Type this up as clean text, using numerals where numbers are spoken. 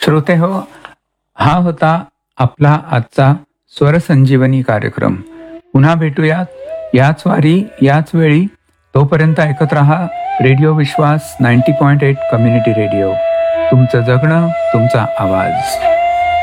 श्रोते हो, हा होता आपला आजचा स्वरसंजीवनी कार्यक्रम. पुन्हा भेटूयात याच वारी याच वेळी. तोपर्यंत ऐकत रहा रेडिओ विश्वास 90.8 कम्युनिटी रेडिओ. तुमचं जगणं, तुमचा आवाज.